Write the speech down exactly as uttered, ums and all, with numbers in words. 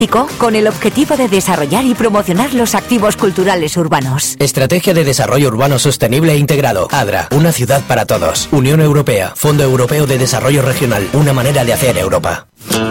con el objetivo de desarrollar y promocionar los activos culturales urbanos. Estrategia de Desarrollo Urbano Sostenible e Integrado. ADRA, una ciudad para todos. Unión Europea, Fondo Europeo de Desarrollo Regional, una manera de hacer Europa.